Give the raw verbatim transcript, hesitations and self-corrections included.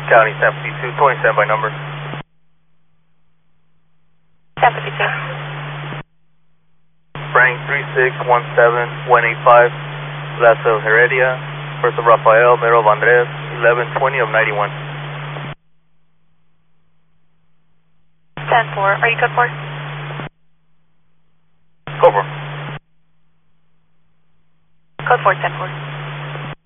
County San fifty-two, twenty standby number. San fifty-two. Frank three six one seven one eight five, last of Heredia, first of Rafael, middle of Andres, eleven twenty of ninety-one. ten four, are you code four? Go for. Code four, ten four.